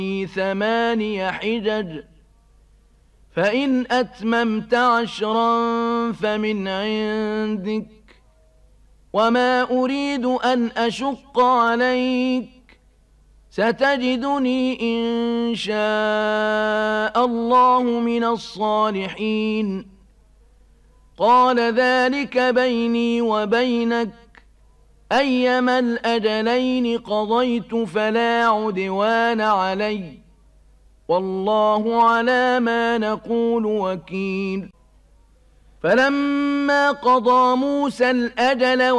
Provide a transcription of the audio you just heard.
8 حجج فإن أتممت 10 فمن عندك وما أريد أن أشق عليك ستجدني إن شاء الله من الصالحين قال ذلك بيني وبينك أيما الأجلين قضيت فلا عدوان علي والله على ما نقول وكيل فلما قضى موسى الأجل